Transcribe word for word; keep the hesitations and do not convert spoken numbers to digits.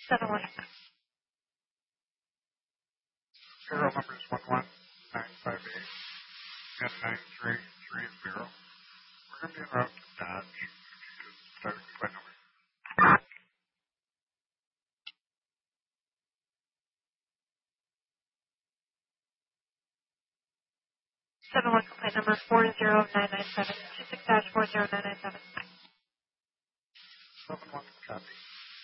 seven one. Serial number is one one nine five eight and nine three three zero. We're going to be en route to Dodge. Starting with flight number. seven one, flight number four zero nine nine seven, two six dash four zero nine nine seven. seven one, copy.